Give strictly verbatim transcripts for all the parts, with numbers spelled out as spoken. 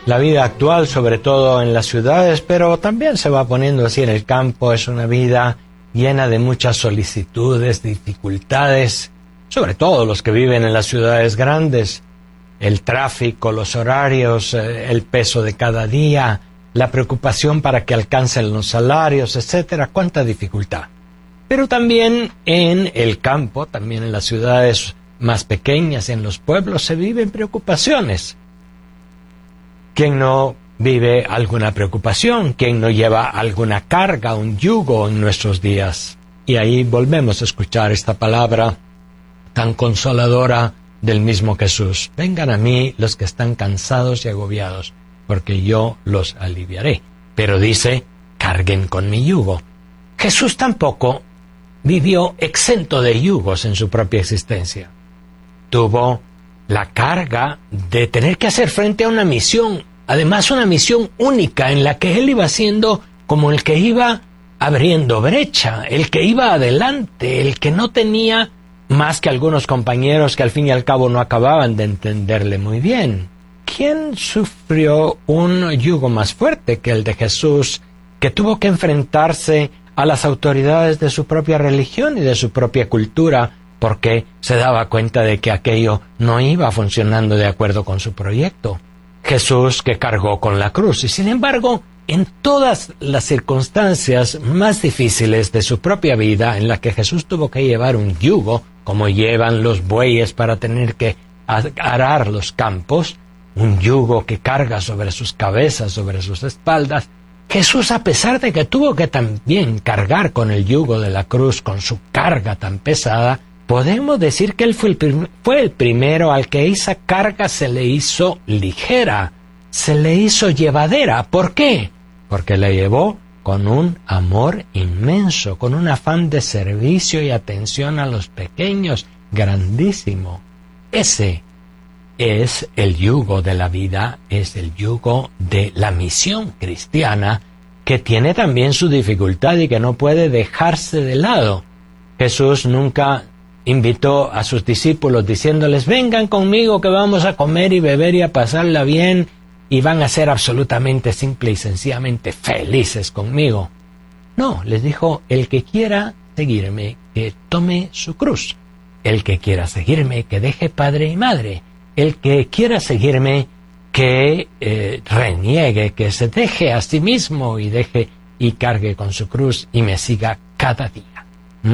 La vida actual, sobre todo en las ciudades, pero también se va poniendo así en el campo, es una vida llena de muchas solicitudes, dificultades, sobre todo los que viven en las ciudades grandes. El tráfico, los horarios, el peso de cada día, la preocupación para que alcancen los salarios, etcétera. Cuánta dificultad. Pero también en el campo, también en las ciudades más pequeñas, en los pueblos, se viven preocupaciones. ¿Quién no vive alguna preocupación? ¿Quién no lleva alguna carga, un yugo en nuestros días? Y ahí volvemos a escuchar esta palabra tan consoladora del mismo Jesús. Vengan a mí los que están cansados y agobiados, porque yo los aliviaré. Pero dice, carguen con mi yugo. Jesús tampoco vivió exento de yugos en su propia existencia. Tuvo la carga de tener que hacer frente a una misión, además una misión única en la que él iba siendo como el que iba abriendo brecha, el que iba adelante, el que no tenía más que algunos compañeros que al fin y al cabo no acababan de entenderle muy bien. ¿Quién sufrió un yugo más fuerte que el de Jesús, que tuvo que enfrentarse a las autoridades de su propia religión y de su propia cultura, porque se daba cuenta de que aquello no iba funcionando de acuerdo con su proyecto? Jesús, que cargó con la cruz, y sin embargo, en todas las circunstancias más difíciles de su propia vida, en las que Jesús tuvo que llevar un yugo, como llevan los bueyes para tener que arar los campos, un yugo que carga sobre sus cabezas, sobre sus espaldas, Jesús, a pesar de que tuvo que también cargar con el yugo de la cruz, con su carga tan pesada, podemos decir que él fue el, prim- fue el primero al que esa carga se le hizo ligera, se le hizo llevadera. ¿Por qué? Porque la llevó con un amor inmenso, con un afán de servicio y atención a los pequeños, grandísimo. Ese es el yugo de la vida, es el yugo de la misión cristiana, que tiene también su dificultad y que no puede dejarse de lado. Jesús nunca invitó a sus discípulos diciéndoles, vengan conmigo que vamos a comer y beber y a pasarla bien y van a ser absolutamente simple y sencillamente felices conmigo. No, les dijo, el que quiera seguirme, que tome su cruz. El que quiera seguirme, que deje padre y madre. El que quiera seguirme, que eh, reniegue, que se deje a sí mismo y deje y cargue con su cruz y me siga cada día. ¿Mm?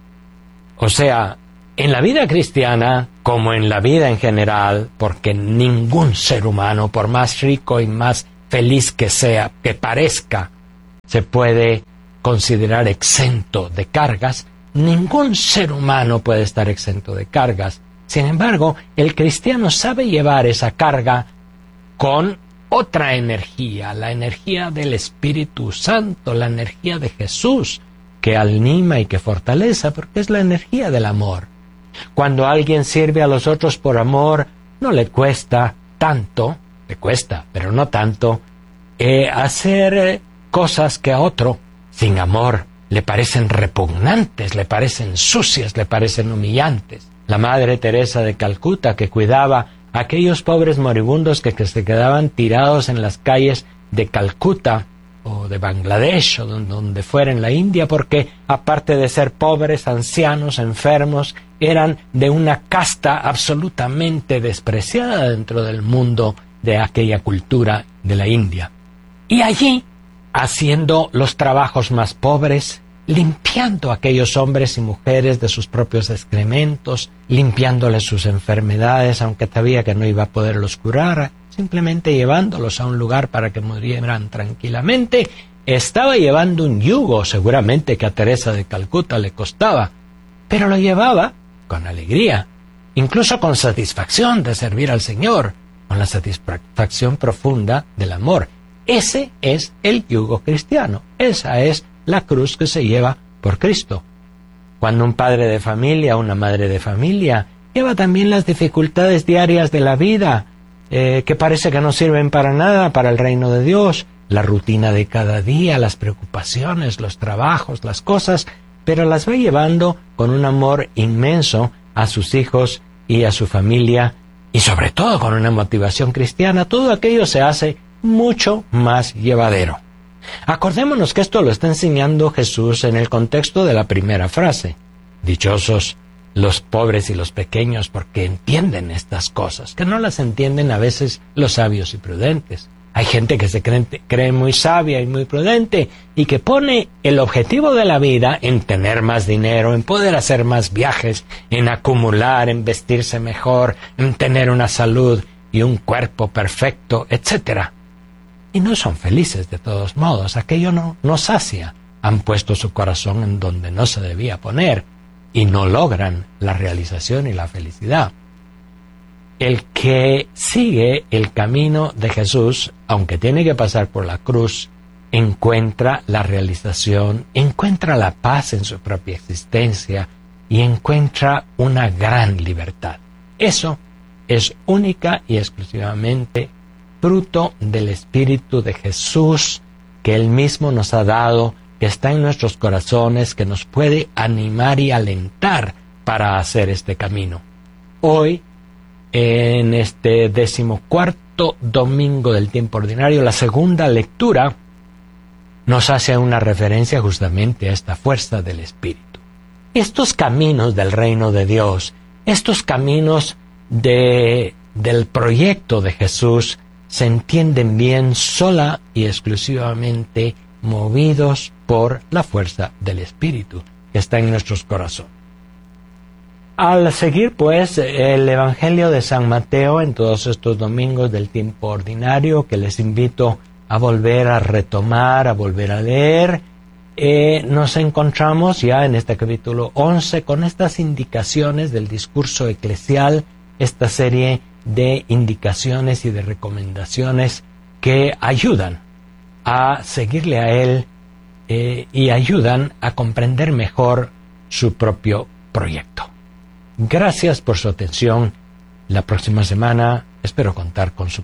O sea, en la vida cristiana, como en la vida en general, porque ningún ser humano, por más rico y más feliz que sea, que parezca, se puede considerar exento de cargas, ningún ser humano puede estar exento de cargas. Sin embargo, el cristiano sabe llevar esa carga con otra energía, la energía del Espíritu Santo, la energía de Jesús, que anima y que fortalece, porque es la energía del amor. Cuando alguien sirve a los otros por amor, no le cuesta tanto, le cuesta, pero no tanto, eh, hacer cosas que a otro, sin amor, le parecen repugnantes, le parecen sucias, le parecen humillantes. La Madre Teresa de Calcuta, que cuidaba a aquellos pobres moribundos que, que se quedaban tirados en las calles de Calcuta o de Bangladesh o donde, donde fuera en la India, porque aparte de ser pobres, ancianos, enfermos, eran de una casta absolutamente despreciada dentro del mundo de aquella cultura de la India. Y allí, haciendo los trabajos más pobres, limpiando a aquellos hombres y mujeres de sus propios excrementos, limpiándoles sus enfermedades, aunque sabía que no iba a poderlos curar, simplemente llevándolos a un lugar para que murieran tranquilamente, estaba llevando un yugo, seguramente que a Teresa de Calcuta le costaba, pero lo llevaba con alegría, incluso con satisfacción de servir al Señor, con la satisfacción profunda del amor. Ese es el yugo cristiano, esa es la cruz que se lleva por Cristo. Cuando un padre de familia, una madre de familia, lleva también las dificultades diarias de la vida, eh, que parece que no sirven para nada para el reino de Dios, la rutina de cada día, las preocupaciones, los trabajos, las cosas, pero las va llevando con un amor inmenso a sus hijos y a su familia, y sobre todo con una motivación cristiana, todo aquello se hace mucho más llevadero. Acordémonos que esto lo está enseñando Jesús en el contexto de la primera frase. Dichosos los pobres y los pequeños porque entienden estas cosas, que no las entienden a veces los sabios y prudentes. Hay gente que se cree, cree muy sabia y muy prudente y que pone el objetivo de la vida en tener más dinero, en poder hacer más viajes, en acumular, en vestirse mejor, en tener una salud y un cuerpo perfecto, etcétera. Y no son felices de todos modos, aquello no, no sacia. Han puesto su corazón en donde no se debía poner y no logran la realización y la felicidad. El que sigue el camino de Jesús, aunque tiene que pasar por la cruz, encuentra la realización, encuentra la paz en su propia existencia y encuentra una gran libertad. Eso es única y exclusivamente fruto del Espíritu de Jesús que Él mismo nos ha dado, que está en nuestros corazones, que nos puede animar y alentar para hacer este camino. Hoy, en este decimocuarto domingo del tiempo ordinario, la segunda lectura nos hace una referencia justamente a esta fuerza del Espíritu. Estos caminos del reino de Dios, estos caminos de, del proyecto de Jesús, se entienden bien sola y exclusivamente movidos por la fuerza del Espíritu que está en nuestros corazones. Al seguir, pues, el Evangelio de San Mateo en todos estos domingos del tiempo ordinario, que les invito a volver a retomar, a volver a leer, eh, nos encontramos ya en este capítulo once con estas indicaciones del discurso eclesial, esta serie de indicaciones y de recomendaciones que ayudan a seguirle a Él eh, y ayudan a comprender mejor su propio proyecto. Gracias por su atención. La próxima semana espero contar con su